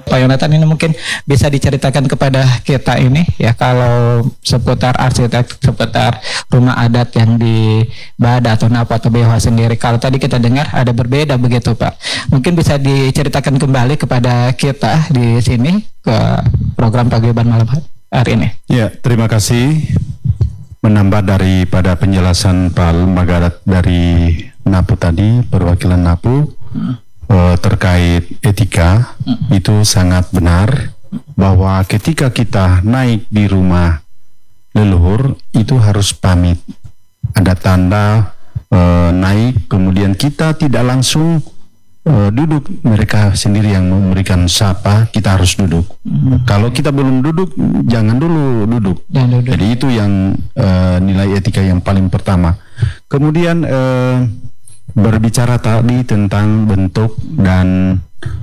Pak Yonatan ini mungkin bisa diceritakan kepada kita ini ya, kalau seputar arsitek, seputar rumah adat yang di Bada atau Napu atau Behoa sendiri. Kalau tadi kita dengar ada berbeda begitu Pak. Mungkin bisa diceritakan kembali kepada kita di sini ke program Paguyuban malam hari ini. Ya, terima kasih. Menambah daripada penjelasan Pak Lembaga Adat dari Napu tadi, perwakilan Napu, terkait etika, itu sangat benar bahwa ketika kita naik di rumah leluhur itu harus pamit, ada tanda naik, kemudian kita tidak langsung duduk, mereka sendiri yang memberikan sapa, kita harus duduk. Kalau kita belum duduk, jangan dulu duduk. Jadi itu yang nilai etika yang paling pertama. Kemudian berbicara tadi tentang bentuk dan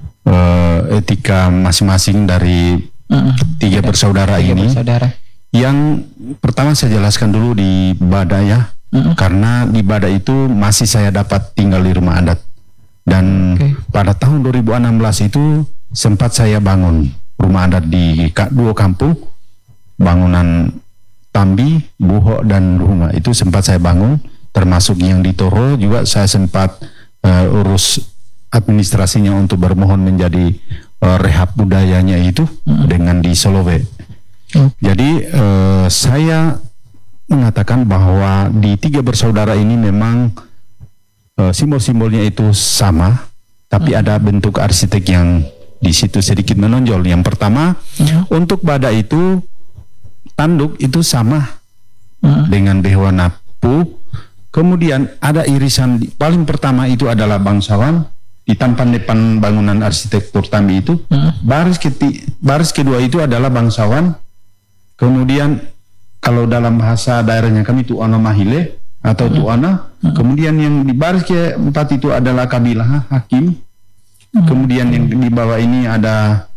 etika masing-masing dari tiga bersaudara ini. Yang pertama saya jelaskan dulu di Bada ya, karena di Bada itu masih saya dapat tinggal di rumah adat. Dan pada tahun 2016 itu sempat saya bangun rumah adat di dua kampung, bangunan Tambi, Buho, dan Lunga. Itu sempat saya bangun. Termasuk yang di Toro juga saya sempat urus administrasinya untuk bermohon menjadi rehab budayanya itu dengan di Solowe. Jadi saya mengatakan bahwa di tiga bersaudara ini memang simbol-simbolnya itu sama, tapi ada bentuk arsitek yang di situ sedikit menonjol. Yang pertama, untuk Bada itu tanduk itu sama dengan Behoa Napu. Kemudian ada irisan, paling pertama itu adalah bangsawan, di tampan depan bangunan arsitektur Tambi itu. Baris kedua itu adalah bangsawan. Kemudian kalau dalam bahasa daerahnya kami Tuana Mahile atau Tuana. Kemudian yang di baris keempat itu adalah kabilah hakim. Kemudian yang di bawah ini ada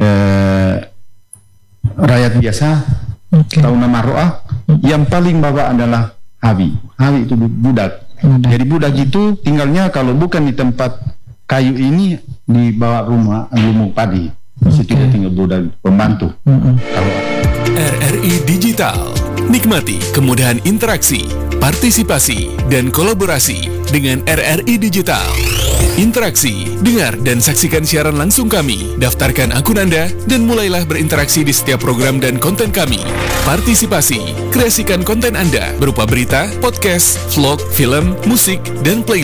rakyat biasa, tahu nama Roa. Yang paling bawah adalah Hawi itu budak. Jadi budak itu tinggalnya kalau bukan di tempat kayu ini, di bawah rumah lumung padi. Situ dia tinggal budak pembantu. Kalau RRI Digital, nikmati kemudahan interaksi, partisipasi, dan kolaborasi dengan RRI Digital. Interaksi, dengar dan saksikan siaran langsung kami, daftarkan akun Anda, dan mulailah berinteraksi di setiap program dan konten kami. Partisipasi, kreasikan konten Anda berupa berita, podcast, vlog, film, musik, dan playlist.